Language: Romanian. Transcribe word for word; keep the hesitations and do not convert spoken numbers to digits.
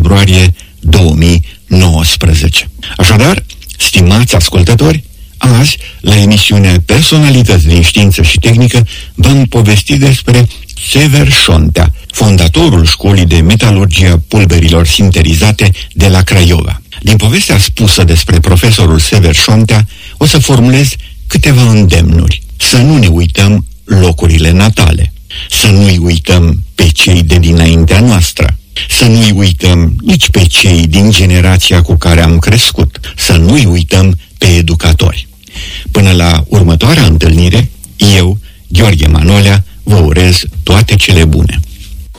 februarie două mii nouăsprezece. Așadar, stimați ascultători, azi, la emisiunea Personalități din Știință și Tehnică, v-am povestit despre Sever Șontea, fondatorul școlii de metalurgie a pulberilor sinterizate de la Craiova. Din povestea spusă despre profesorul Sever Șontea, o să formulez câteva îndemnuri. Să nu ne uităm locurile natale, să nu-i uităm pe cei de dinaintea noastră, să nu-i uităm nici pe cei din generația cu care am crescut, să nu-i uităm pe educatori. Până la următoarea întâlnire, eu, Gheorghe Manolea, vă urez toate cele bune.